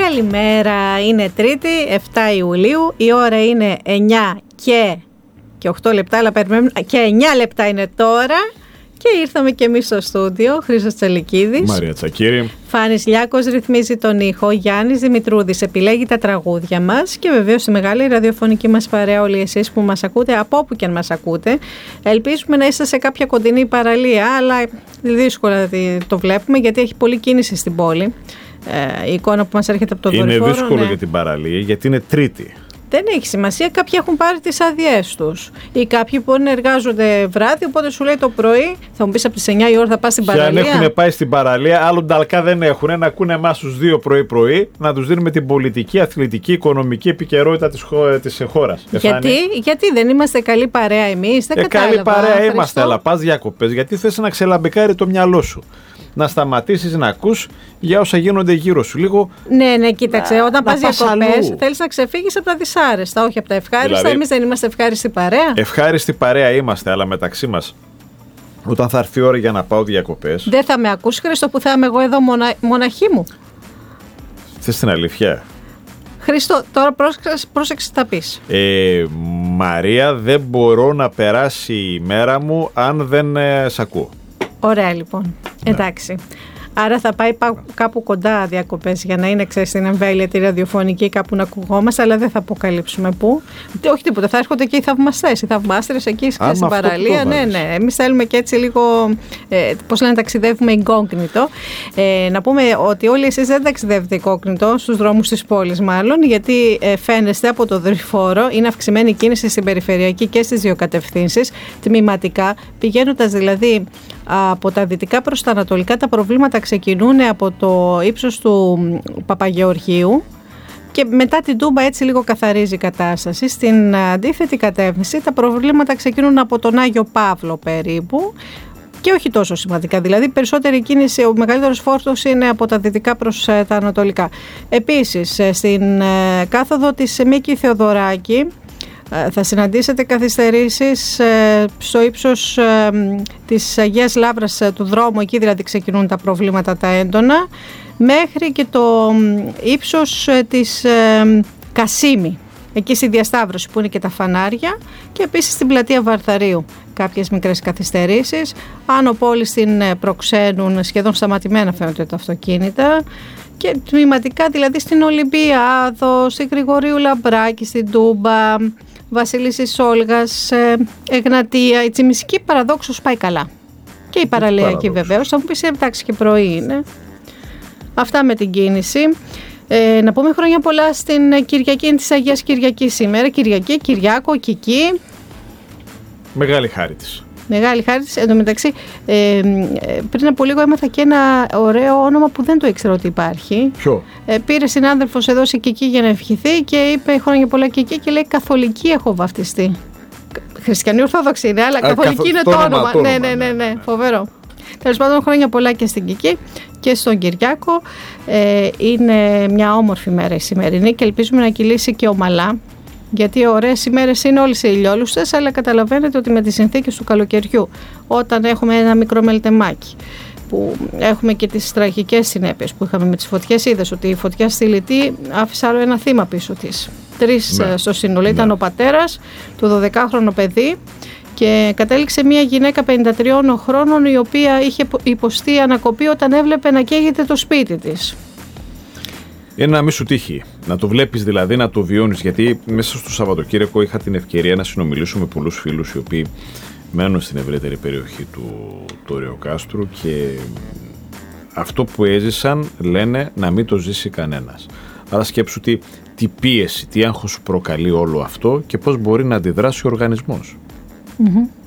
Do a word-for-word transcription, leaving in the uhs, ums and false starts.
Καλημέρα, είναι Τρίτη, εφτά Ιουλίου, η ώρα είναι εννιά και, και οκτώ λεπτά, αλλά περιμένουμε, και εννιά λεπτά είναι τώρα και ήρθαμε και εμείς στο στούντιο. Χρήστος Τσαλικίδης, Μαρία Τσακύρη, Φάνης Λιάκος ρυθμίζει τον ήχο, Γιάννης Δημητρούδης επιλέγει τα τραγούδια μας και βεβαίως η μεγάλη ραδιοφωνική μας παρέα, όλοι εσείς που μας ακούτε, από όπου και αν μας ακούτε. Ελπίζουμε να είστε σε κάποια κοντινή παραλία, αλλά δύσκολα το βλέπουμε γιατί έχει πολλή κίνηση στην πόλη. Ε, η εικόνα που μας έρχεται από το δορυφόρο. Είναι δύσκολο ναι. για την παραλία γιατί είναι Τρίτη. Δεν έχει σημασία, κάποιοι έχουν πάρει τις άδειές τους ή κάποιοι μπορεί να εργάζονται βράδυ, οπότε σου λέει το πρωί, θα μου πεις από τις εννιά η ώρα θα πας στην και παραλία. Και αν έχουν πάει στην παραλία, άλλο νταλκά δεν έχουν, να ακούνε εμάς τους δύο πρωί-πρωί, να τους δίνουμε την πολιτική, αθλητική, οικονομική επικαιρότητα της, χω... της χώρας. Γιατί, γιατί δεν είμαστε καλή παρέα εμείς, δεν ε, κατάλαβα. Καλή παρέα Χριστό. Είμαστε, αλλά πας διακοπές, γιατί θες να ξελαμπικάρει το μυαλό σου. Να σταματήσεις να ακούς για όσα γίνονται γύρω σου. Λίγο. Ναι, ναι, κοίταξε. Να, όταν πας διακοπές, θέλεις να ξεφύγεις από τα δυσάρεστα, όχι από τα ευχάριστα. Δηλαδή, εμείς δεν είμαστε ευχάριστοι παρέα. Ευχάριστοι παρέα είμαστε, αλλά μεταξύ μας, όταν θα έρθει η ώρα για να πάω διακοπές. Δεν θα με ακούσει, Χρήστο, που θα είμαι εγώ εδώ μονα... μοναχή μου. Θες την αλήθεια? Χρήστο, τώρα πρόσεξε, πρόσεξε τι θα πεις. Ε, Μαρία, δεν μπορώ να περάσει η μέρα μου αν δεν ε, σ' ακούω. Ωραία λοιπόν, ναι. Εντάξει. Άρα θα πάει κάπου κοντά διακοπές για να είναι, ξέρεις, στην εμβέλεια τη ραδιοφωνική, κάπου να ακουγόμαστε, αλλά δεν θα αποκαλύψουμε πού. Όχι τίποτα, θα έρχονται και οι θαυμαστές, οι θαυμάστρες εκεί στην παραλία. Ναι, ναι. Εμείς θέλουμε και έτσι λίγο, ε, πώς λένε, ταξιδεύουμε incognito. Ε, να πούμε ότι όλοι εσείς δεν ταξιδεύετε incognito στους δρόμους της πόλης, μάλλον, γιατί ε, φαίνεστε από το δορυφόρο, είναι αυξημένη κίνηση στην περιφερειακή και στις δύο κατευθύνσεις, τμηματικά, πηγαίνοντας δηλαδή από τα δυτικά προς τα ανατολικά. Τα προβλήματα ξεκινούν από το ύψος του Παπαγεωργίου και μετά την Τούμπα έτσι λίγο καθαρίζει η κατάσταση. Στην αντίθετη κατεύθυνση τα προβλήματα ξεκινούν από τον Άγιο Παύλο περίπου και όχι τόσο σημαντικά. Δηλαδή περισσότερη κίνηση, ο μεγαλύτερος φόρτος είναι από τα δυτικά προς τα ανατολικά. Επίσης στην κάθοδο της Μίκη Θεοδωράκη θα συναντήσετε καθυστερήσεις στο ύψος της Αγίας Λαύρας του δρόμου, εκεί δηλαδή ξεκινούν τα προβλήματα τα έντονα, μέχρι και το ύψος της Κασίμη, εκεί στη διασταύρωση που είναι και τα φανάρια, και επίσης στην πλατεία Βαρθαρίου κάποιες μικρές καθυστερήσεις. Άνω πόλης την προξένουν, σχεδόν σταματημένα φαίνονται τα αυτοκίνητα, και τμηματικά δηλαδή στην Ολυμπιάδο, στη Γρηγορίου Λαμπράκη, στην Τούμπα, Βασίλισσης Όλγας, Εγνατία. Η Τσιμισκή παραδόξως πάει καλά. Και η παραλία εκεί βεβαίως. Θα μου πεις, εντάξει, και πρωί είναι. Αυτά με την κίνηση. Ε, να πούμε χρόνια πολλά στην Κυριακή, είναι της Αγίας Κυριακής σήμερα. Κυριακή, Κυριάκο, Κική. Μεγάλη χάρη της. Μεγάλη χάρη της. Εν τω μεταξύ, ε, πριν από λίγο έμαθα και ένα ωραίο όνομα που δεν το ήξερα ότι υπάρχει. Ποιο? Ε, πήρε συνάδελφος εδώ σε Κική για να ευχηθεί και είπε χρόνια πολλά Κική, και λέει καθολική έχω βαφτιστεί. Χριστιανή Ορθόδοξη είναι, αλλά Α, καθολική καθο... είναι το, το όνομα. όνομα. Το ναι, ναι, ναι, ναι, ναι, φοβερό. Τέλος πάντων, χρόνια πολλά και στην Κική και στον Κυριάκο. Ε, είναι μια όμορφη μέρα η σημερινή και ελπίζουμε να κυλήσει και ομαλά. Γιατί ωραίες ημέρες είναι όλες οι ηλιόλουστες, αλλά καταλαβαίνετε ότι με τις συνθήκες του καλοκαιριού, όταν έχουμε ένα μικρό μελτεμάκι, που έχουμε και τις τραγικές συνέπειες που είχαμε με τις φωτιές, είδες ότι η φωτιά στη Λιτή άφησε άλλο ένα θύμα πίσω της. Τρεις ναι. στο σύνολο. Ήταν ναι. ο πατέρας, το δωδεκάχρονο παιδί, και κατέληξε μια γυναίκα πενήντα τριών χρόνων, η οποία είχε υποστεί ανακοπή όταν έβλεπε να καίγεται το σπίτι της. Είναι να μην σου τύχει. Να το βλέπεις δηλαδή, να το βιώνεις. Γιατί μέσα στο Σαββατοκύριακο είχα την ευκαιρία να συνομιλήσω με πολλούς φίλους οι οποίοι μένουν στην ευρύτερη περιοχή του, του Ρεοκάστρου, και αυτό που έζησαν λένε να μην το ζήσει κανένας. Άρα σκέψου τι, τι πίεση, τι άγχος σου προκαλεί όλο αυτό και πώς μπορεί να αντιδράσει ο οργανισμός. Mm-hmm.